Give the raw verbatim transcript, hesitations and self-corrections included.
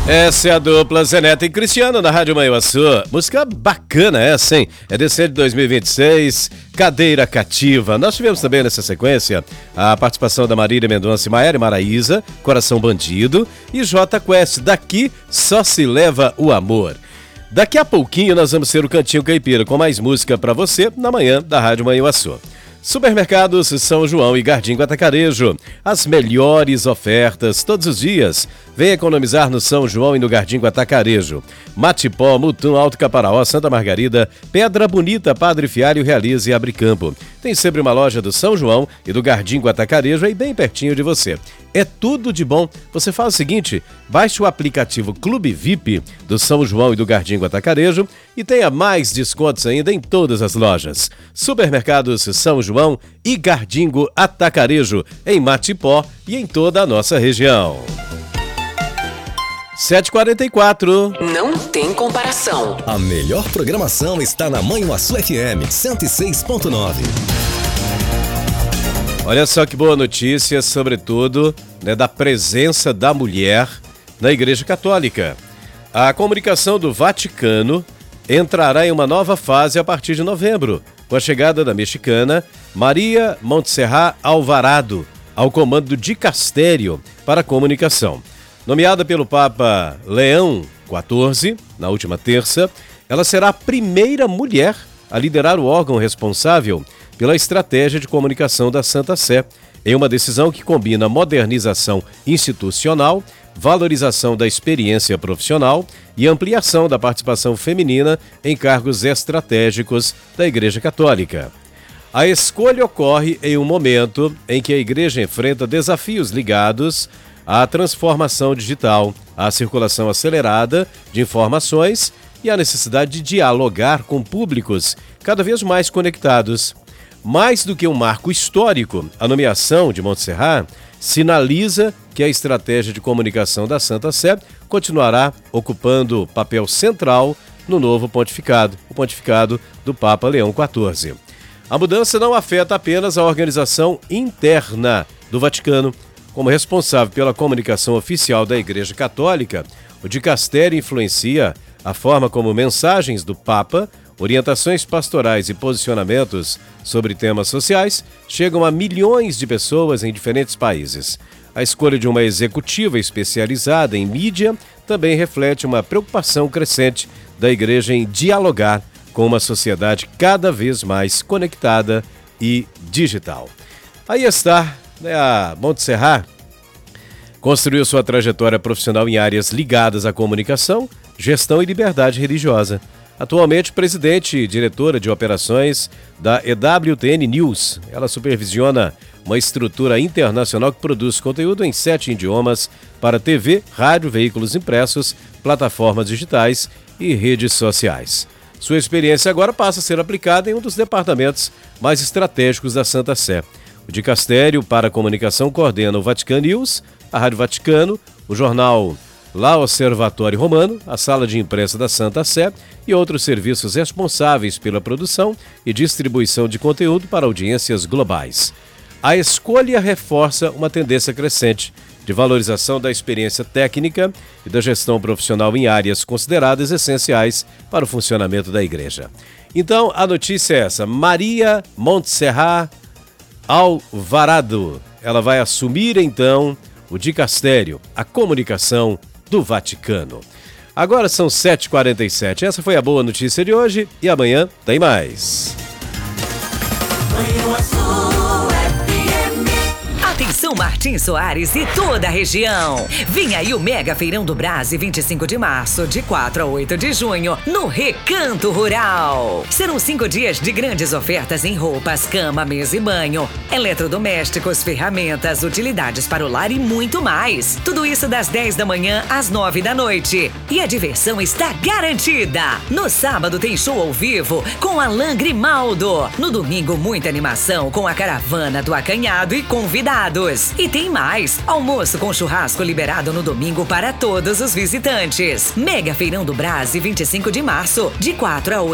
Essa é a dupla Zé Neto e Cristiano na Rádio Manhuaçu. Música bacana essa, hein? É D C de dois mil e vinte e seis, Cadeira Cativa. Nós tivemos também nessa sequência a participação da Marília Mendonça e Maiara Maraíza, Coração Bandido, e J Quest, Daqui Só Se Leva o Amor. Daqui a pouquinho nós vamos ter o Cantinho Caipira com mais música pra você na manhã da Rádio Manhuaçu. Supermercados São João e Gardingo Atacarejo. As melhores ofertas todos os dias. Vem economizar no São João e no Gardingo Atacarejo. Matipó, Mutum, Alto Caparaó, Santa Margarida, Pedra Bonita, Padre Fialho, Realize e Abricampo. Tem sempre uma loja do São João e do Gardingo Atacarejo aí bem pertinho de você. É tudo de bom. Você faz o seguinte, baixe o aplicativo Clube V I P do São João e do Gardingo Atacarejo e tenha mais descontos ainda em todas as lojas. Supermercados São João e Gardingo Atacarejo, em Matipó e em toda a nossa região. sete e quarenta e quatro. Não tem comparação. A melhor programação está na Manhuaçu F M cento e seis ponto nove. Olha só que boa notícia, sobretudo, né, da presença da mulher na Igreja Católica. A comunicação do Vaticano entrará em uma nova fase a partir de novembro, com a chegada da mexicana Maria Montserrat Alvarado ao comando do Dicastério para a Comunicação. Nomeada pelo Papa Leão quatorze, na última terça, ela será a primeira mulher a liderar o órgão responsável pela estratégia de comunicação da Santa Sé, em uma decisão que combina modernização institucional, valorização da experiência profissional e ampliação da participação feminina em cargos estratégicos da Igreja Católica. A escolha ocorre em um momento em que a Igreja enfrenta desafios ligados à transformação digital, à circulação acelerada de informações e à necessidade de dialogar com públicos cada vez mais conectados. Mais do que um marco histórico, a nomeação de Montserrat sinaliza que a estratégia de comunicação da Santa Sé continuará ocupando papel central no novo pontificado, o pontificado do Papa Leão quatorze. A mudança não afeta apenas a organização interna do Vaticano. Como responsável pela comunicação oficial da Igreja Católica, o dicastério influencia a forma como mensagens do Papa, orientações pastorais e posicionamentos sobre temas sociais chegam a milhões de pessoas em diferentes países. A escolha de uma executiva especializada em mídia também reflete uma preocupação crescente da Igreja em dialogar com uma sociedade cada vez mais conectada e digital. Aí está, né, a Montserrat construiu sua trajetória profissional em áreas ligadas à comunicação, gestão e liberdade religiosa. Atualmente, presidente e diretora de operações da E W T N News. Ela supervisiona uma estrutura internacional que produz conteúdo em sete idiomas para T V, rádio, veículos impressos, plataformas digitais e redes sociais. Sua experiência agora passa a ser aplicada em um dos departamentos mais estratégicos da Santa Sé. O Dicastério para a Comunicação coordena o Vatican News, a Rádio Vaticano, o jornal La Osservatório Romano, a sala de imprensa da Santa Sé e outros serviços responsáveis pela produção e distribuição de conteúdo para audiências globais. A escolha reforça uma tendência crescente de valorização da experiência técnica e da gestão profissional em áreas consideradas essenciais para o funcionamento da Igreja. Então, a notícia é essa: Maria Montserrat Alvarado. Ela vai assumir, então, o dicastério, a comunicação do Vaticano. Agora são sete e quarenta e sete. Essa foi a boa notícia de hoje e amanhã tem mais. Atenção Martins Soares e toda a região. Vem aí o Mega Feirão do Brás, vinte e cinco de março, de quatro a oito de junho, no Recanto Rural. Serão cinco dias de grandes ofertas em roupas, cama, mesa e banho, eletrodomésticos, ferramentas, utilidades para o lar e muito mais. Tudo isso das dez da manhã às nove da noite. E a diversão está garantida. No sábado tem show ao vivo com Alain Grimaldo. No domingo, muita animação com a caravana do Acanhado e convidados. E tem mais, almoço com churrasco liberado no domingo para todos os visitantes. Mega Feirão do Brás, vinte e cinco de março, de quatro a oito.